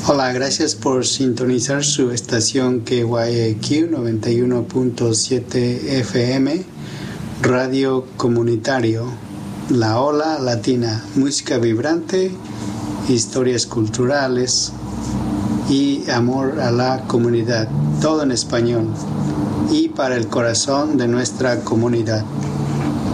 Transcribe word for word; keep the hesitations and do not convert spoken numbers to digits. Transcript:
Hola, gracias por sintonizar su estación K Y A Q noventa y uno punto siete F M, Radio Comunitario, La Ola Latina, música vibrante, historias culturales y amor a la comunidad, todo en español y para el corazón de nuestra comunidad.